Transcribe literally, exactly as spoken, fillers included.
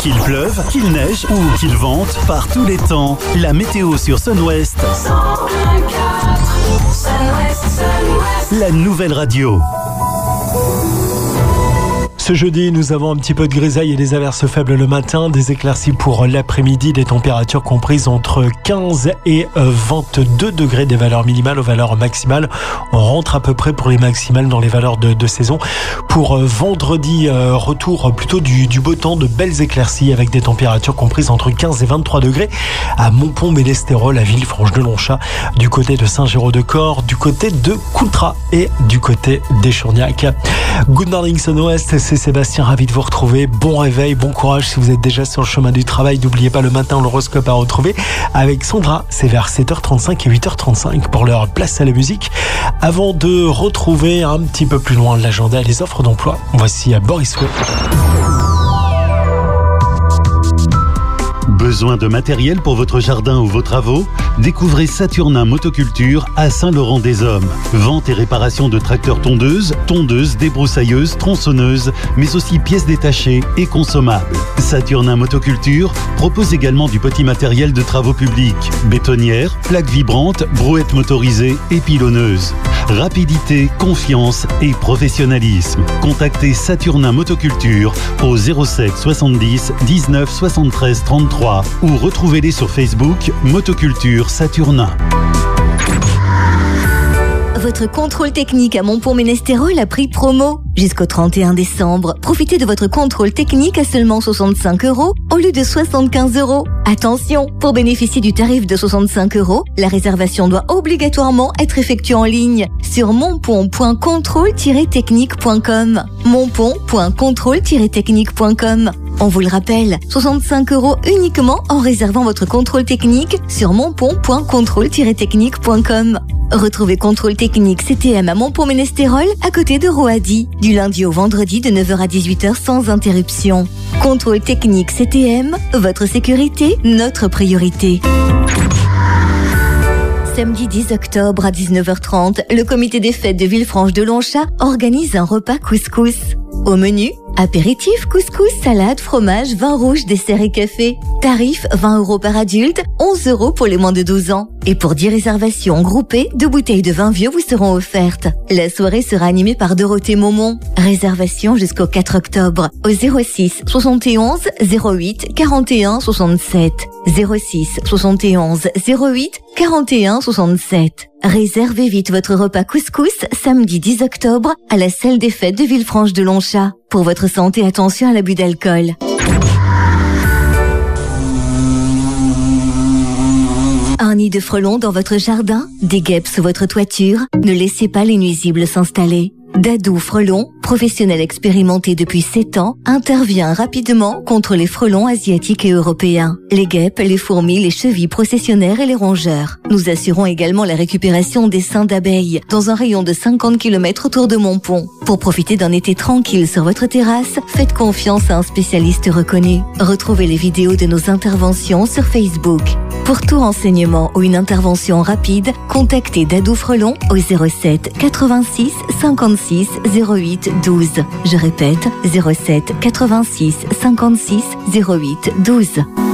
Qu'il pleuve, qu'il neige ou qu'il vente, par tous les temps, la météo sur Sun-Ouest. La nouvelle radio. Ce jeudi, nous avons un petit peu de grisaille et des averses faibles le matin, des éclaircies pour l'après-midi, des températures comprises entre quinze et vingt-deux degrés, des valeurs minimales aux valeurs maximales. On rentre à peu près pour les maximales dans les valeurs de, de saison. Pour vendredi, euh, retour plutôt du, du beau temps, de belles éclaircies avec des températures comprises entre quinze et vingt-trois degrés à Montpont-Ménestérol, à Villefranche-de-Lonchat, du côté de Saint-Géraud-de-Corps, du côté de Coultras et du côté d'Échourgnac. Good morning Sun-Ouest, c'est Sébastien, ravi de vous retrouver. Bon réveil, bon courage si vous êtes déjà sur le chemin du travail. N'oubliez pas le matin l'horoscope à retrouver avec Sandra. C'est vers sept heures trente-cinq et huit heures trente-cinq pour leur place à la musique. Avant de retrouver un petit peu plus loin l'agenda et les offres d'emploi, voici à Boris Way. Besoin de matériel pour votre jardin ou vos travaux? Découvrez Saturnin Motoculture à Saint-Laurent-des-Hommes. Vente et réparation de tracteurs tondeuses, tondeuses, débroussailleuses, tronçonneuses, mais aussi pièces détachées et consommables. Saturnin Motoculture propose également du petit matériel de travaux publics, bétonnières, plaques vibrantes, brouettes motorisées et pilonneuses. Rapidité, confiance et professionnalisme. Contactez Saturnin Motoculture au zéro sept soixante-dix dix-neuf soixante-treize trente-trois ou retrouvez-les sur Facebook Motoculture Saturnin. Votre contrôle technique à Montpont-Ménestérol a pris promo. Jusqu'au trente et un décembre, profitez de votre contrôle technique à seulement soixante-cinq euros au lieu de soixante-quinze euros. Attention, pour bénéficier du tarif de soixante-cinq euros, la réservation doit obligatoirement être effectuée en ligne sur monpont point contrôle tiret technique point com. monpont point contrôle tiret technique point com. On vous le rappelle, soixante-cinq euros uniquement en réservant votre contrôle technique sur monpont point contrôle tiret technique point com. Retrouvez Contrôle Technique C T M à Montpont-Ménestérol, à côté de Roady, du lundi au vendredi de neuf heures à dix-huit heures sans interruption. Contrôle Technique C T M, votre sécurité, notre priorité. Samedi dix octobre à dix-neuf heures trente, le comité des fêtes de Villefranche-de-Lonchat organise un repas couscous. Au menu, apéritif, couscous, salade, fromage, vin rouge, dessert et café. Tarif vingt euros par adulte, onze euros pour les moins de douze ans. Et pour dix réservations groupées, deux bouteilles de vin vieux vous seront offertes. La soirée sera animée par Dorothée Maumont. Réservation jusqu'au quatre octobre au zéro six soixante et onze zéro huit quarante et un soixante-sept. zéro six soixante et onze zéro huit quarante et un soixante-sept. Réservez vite votre repas couscous samedi dix octobre à la salle des fêtes de Villefranche-de-Lonchat. Pour votre santé, attention à l'abus d'alcool. Un nid de frelons dans votre jardin? Des guêpes sous votre toiture? Ne laissez pas les nuisibles s'installer. Dadou Frelon, professionnel expérimenté depuis sept ans, intervient rapidement contre les frelons asiatiques et européens, les guêpes, les fourmis, les chevilles processionnaires et les rongeurs. Nous assurons également la récupération des seins d'abeilles dans un rayon de cinquante kilomètres autour de Montpont. Pour profiter d'un été tranquille sur votre terrasse, faites confiance à un spécialiste reconnu. Retrouvez les vidéos de nos interventions sur Facebook. Pour tout renseignement ou une intervention rapide, contactez Dadou Frelon au zéro sept quatre-vingt-six cinquante-six zéro huit douze. Je répète, zéro sept quatre-vingt-six cinquante-six zéro huit douze.